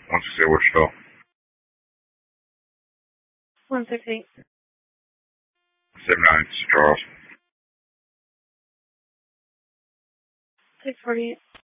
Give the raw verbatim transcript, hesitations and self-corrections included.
one sixty-eight Wichita. one sixty-eight. seven nine Charles. six forty-eight.